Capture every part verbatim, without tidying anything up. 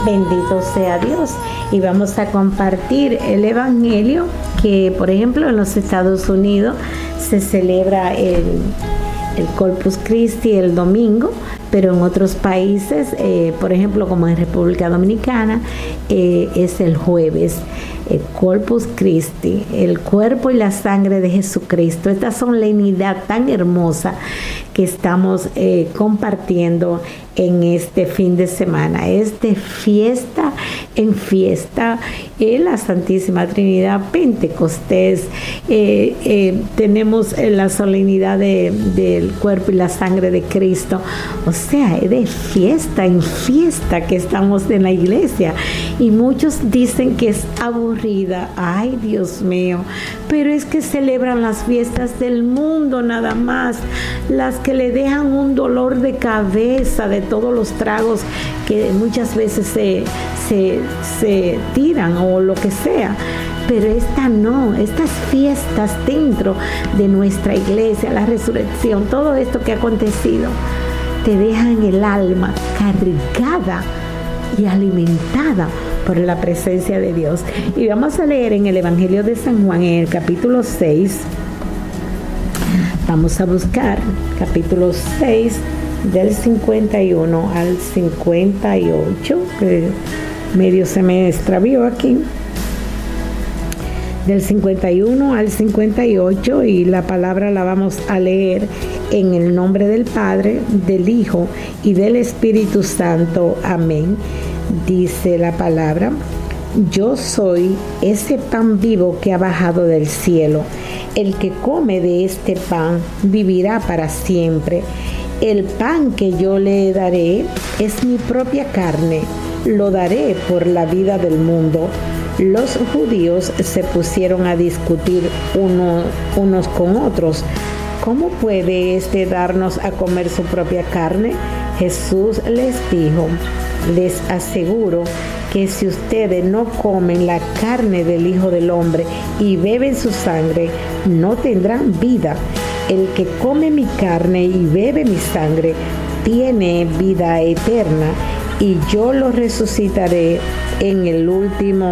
Bendito sea Dios. Y vamos a compartir el Evangelio que, por ejemplo, en los Estados Unidos se celebra el, el Corpus Christi el domingo, pero en otros países, eh, por ejemplo, como en República Dominicana, eh, es el jueves. El Corpus Christi, el cuerpo y la sangre de Jesucristo. Esta solemnidad tan hermosa que estamos eh, compartiendo en este fin de semana. Es de fiesta en fiesta en la Santísima Trinidad, Pentecostés. Eh, eh, tenemos la solemnidad de, del cuerpo y la sangre de Cristo. O sea, es de fiesta en fiesta que estamos en la iglesia. Y muchos dicen que es aburrida. Ay, Dios mío. Pero es que celebran las fiestas del mundo nada más. Las que le dejan un dolor de cabeza de todos los tragos que muchas veces se, se, se tiran o lo que sea. Pero esta no, estas fiestas dentro de nuestra iglesia, la resurrección, todo esto que ha acontecido, te dejan el alma cargada y alimentada por la presencia de Dios. Y vamos a leer en el Evangelio de San Juan, en el capítulo seis. Vamos a buscar capítulo seis, del cincuenta y uno al cincuenta y ocho, que medio se me extravió aquí. Del cincuenta y uno al cincuenta y ocho, y la palabra la vamos a leer en el nombre del Padre, del Hijo y del Espíritu Santo. Amén. Dice la palabra: yo soy ese pan vivo que ha bajado del cielo. El que come de este pan vivirá para siempre. El pan que yo le daré es mi propia carne. Lo daré por la vida del mundo. Los judíos se pusieron a discutir uno, unos con otros. ¿Cómo puede éste darnos a comer su propia carne? Jesús les dijo: les aseguro que si ustedes no comen la carne del Hijo del Hombre y beben su sangre, no tendrán vida. El que come mi carne y bebe mi sangre tiene vida eterna, y yo lo resucitaré en el último,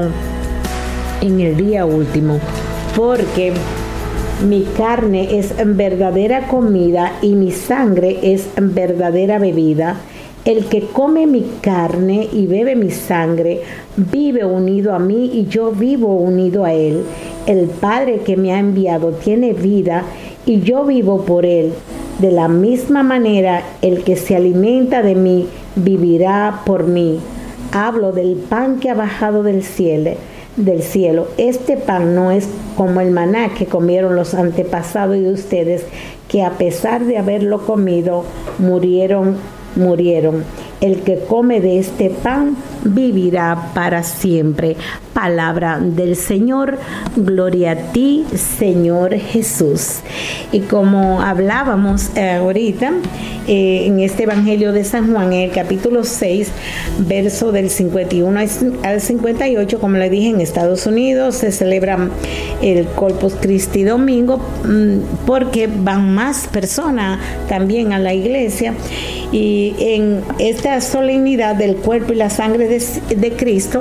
en el día último, porque mi carne es verdadera comida y mi sangre es verdadera bebida. El que come mi carne y bebe mi sangre vive unido a mí y yo vivo unido a él. El Padre que me ha enviado tiene vida y yo vivo por él. De la misma manera, el que se alimenta de mí vivirá por mí. Hablo del pan que ha bajado del cielo. del cielo. Este pan no es como el maná que comieron los antepasados de ustedes, que a pesar de haberlo comido, murieron, murieron. El que come de este pan vivirá para siempre. Palabra del Señor. Gloria a ti, Señor Jesús. Y como hablábamos eh, ahorita, eh, en este Evangelio de San Juan, en el capítulo seis, verso del cincuenta y uno al cincuenta y ocho, como le dije, en Estados Unidos se celebra el Corpus Christi domingo, mmm, porque van más personas también a la iglesia. Y en esta solemnidad del cuerpo y la sangre de, de Cristo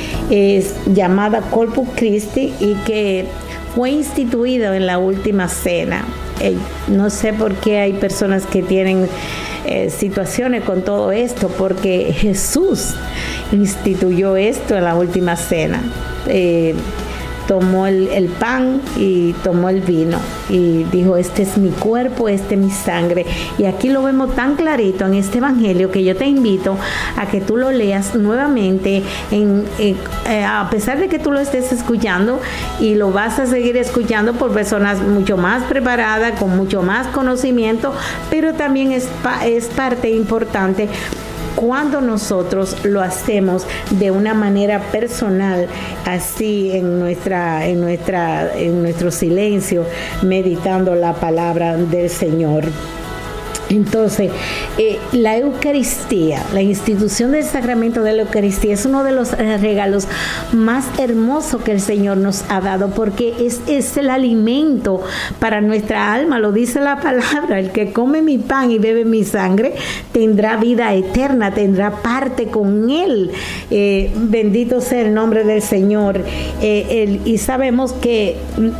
es llamada Corpus Christi, y que fue instituido en la última cena. Eh, no sé por qué hay personas que tienen eh, situaciones con todo esto, porque Jesús instituyó esto en la última cena. Eh, tomó el, el pan y tomó el vino y dijo: este es mi cuerpo, este es mi sangre. Y aquí lo vemos tan clarito en este evangelio, que yo te invito a que tú lo leas nuevamente, en, en, eh, a pesar de que tú lo estés escuchando, y lo vas a seguir escuchando por personas mucho más preparadas, con mucho más conocimiento, pero también es, es parte importante cuando nosotros lo hacemos de una manera personal, así en nuestra, en nuestra, en nuestro silencio, meditando la palabra del Señor. Entonces, eh, la Eucaristía, la institución del sacramento de la Eucaristía es uno de los eh, regalos más hermosos que el Señor nos ha dado, porque es, es el alimento para nuestra alma. Lo dice la palabra: el que come mi pan y bebe mi sangre tendrá vida eterna, tendrá parte con Él. Eh, bendito sea el nombre del Señor. Eh, el, y sabemos que,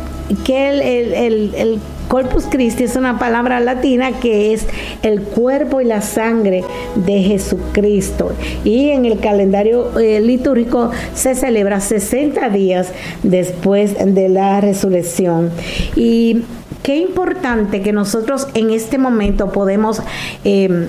que el, el, el, el Corpus Christi es una palabra latina que es el cuerpo y la sangre de Jesucristo. Y en el calendario eh, litúrgico se celebra sesenta días después de la resurrección. Y qué importante que nosotros en este momento podemos eh,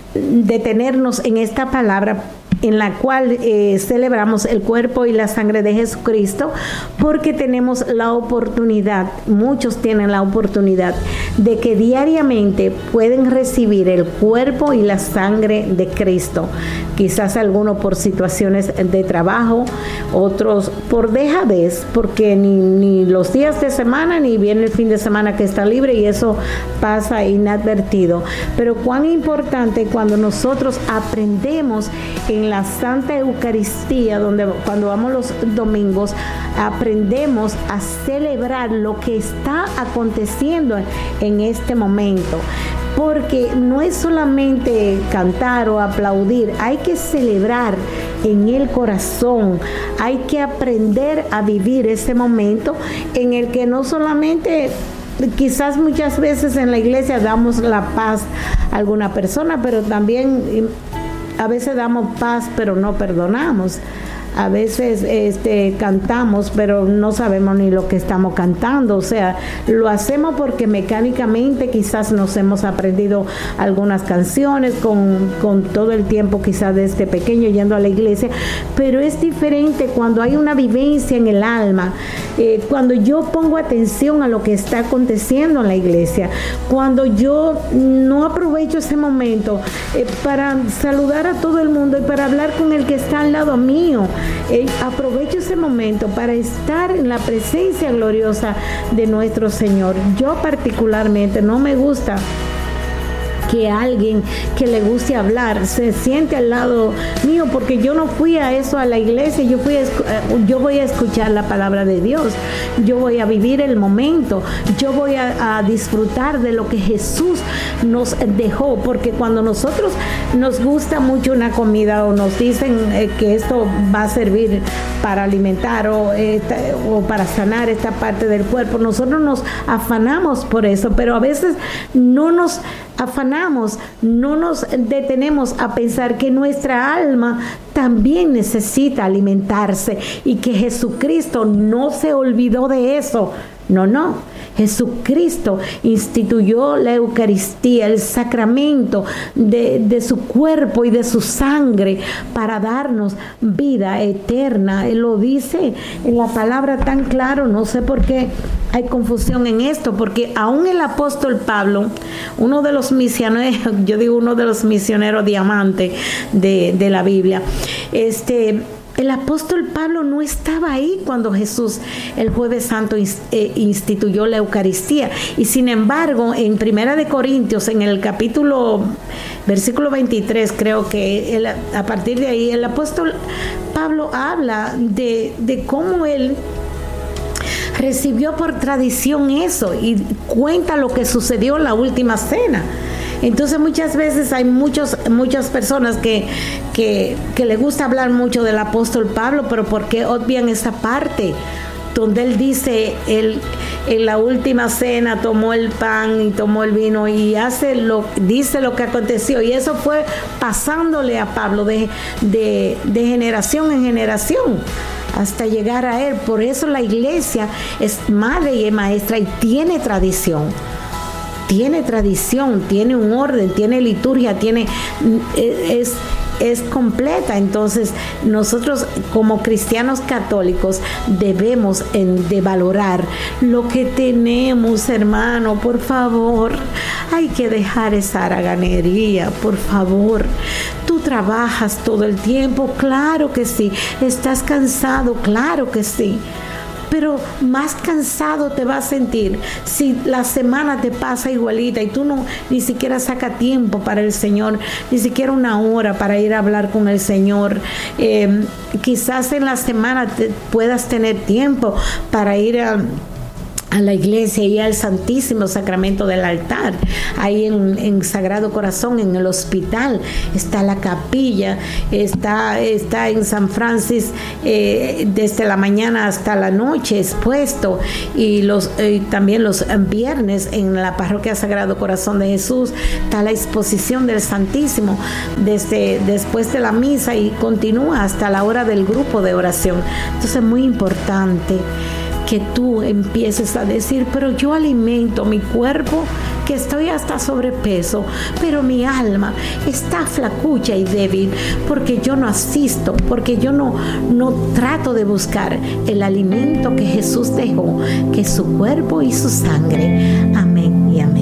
detenernos en esta palabra, en la cual eh, celebramos el cuerpo y la sangre de Jesucristo, porque tenemos la oportunidad, muchos tienen la oportunidad de que diariamente pueden recibir el cuerpo y la sangre de Cristo. Quizás algunos por situaciones de trabajo, otros por dejadez, porque ni, ni los días de semana ni viene el fin de semana que está libre, y eso pasa inadvertido. Pero cuán importante cuando nosotros aprendemos en la Santa Eucaristía, donde cuando vamos los domingos aprendemos a celebrar lo que está aconteciendo en este momento, porque no es solamente cantar o aplaudir, hay que celebrar en el corazón, hay que aprender a vivir ese momento en el que no solamente, quizás muchas veces en la iglesia damos la paz a alguna persona, pero también a veces damos paz pero no perdonamos. A veces este, cantamos, pero no sabemos ni lo que estamos cantando. O sea, lo hacemos porque mecánicamente quizás nos hemos aprendido algunas canciones con, con todo el tiempo, quizás desde pequeño yendo a la iglesia, pero es diferente cuando hay una vivencia en el alma, eh, cuando yo pongo atención a lo que está aconteciendo en la iglesia, cuando yo no aprovecho ese momento eh, para saludar a todo el mundo y para hablar con el que está al lado mío. Eh, aprovecho ese momento para estar en la presencia gloriosa de nuestro Señor. Yo particularmente no me gusta que alguien que le guste hablar se siente al lado mío, porque yo no fui a eso a la iglesia. Yo fui a, yo voy a escuchar la palabra de Dios, yo voy a vivir el momento, yo voy a, a disfrutar de lo que Jesús nos dejó, porque cuando nosotros nos gusta mucho una comida o nos dicen eh, que esto va a servir para alimentar o, esta, o para sanar esta parte del cuerpo, nosotros nos afanamos por eso, pero a veces no nos afanamos, no nos detenemos a pensar que nuestra alma también necesita alimentarse y que Jesucristo no se olvidó de eso. No, no. Jesucristo instituyó la Eucaristía, el sacramento de, de su cuerpo y de su sangre para darnos vida eterna. Él lo dice en la palabra tan claro. No sé por qué hay confusión en esto, porque aún el apóstol Pablo, uno de los misioneros, yo digo uno de los misioneros diamantes de, de la Biblia, este... el apóstol Pablo no estaba ahí cuando Jesús el Jueves Santo instituyó la Eucaristía, y sin embargo en Primera de Corintios, en el capítulo versículo veintitrés, creo que él, a partir de ahí el apóstol Pablo habla de, de cómo él recibió por tradición eso, y cuenta lo que sucedió en la última cena. Entonces muchas veces hay muchos, muchas personas que, que, que le gusta hablar mucho del apóstol Pablo, pero ¿por qué obvian esa parte donde él dice, él en la última cena tomó el pan y tomó el vino y hace lo, dice lo que aconteció? Y eso fue pasándole a Pablo de, de, de generación en generación hasta llegar a él. Por eso la iglesia es madre y es maestra y tiene tradición. Tiene tradición, tiene un orden, tiene liturgia, tiene es, es completa. Entonces nosotros como cristianos católicos debemos en, de valorar lo que tenemos, hermano. Por favor, hay que dejar esa haraganería, por favor. Tú trabajas todo el tiempo, claro que sí. Estás cansado, claro que sí. pero más cansado te vas a sentir si la semana te pasa igualita y tú no ni siquiera sacas tiempo para el Señor, ni siquiera una hora para ir a hablar con el Señor. Eh, quizás en la semana te puedas tener tiempo para ir a a la iglesia y al Santísimo Sacramento del altar. Ahí en, en Sagrado Corazón, en el hospital, está la capilla, está, está en San Francis eh, desde la mañana hasta la noche expuesto, y los eh, también los viernes en la parroquia Sagrado Corazón de Jesús está la exposición del Santísimo desde después de la misa y continúa hasta la hora del grupo de oración. Entonces es muy importante que tú empieces a decir, pero yo alimento mi cuerpo, que estoy hasta sobrepeso, pero mi alma está flacucha y débil, porque yo no asisto, porque yo no, no trato de buscar el alimento que Jesús dejó, que es su cuerpo y su sangre. Amén y amén.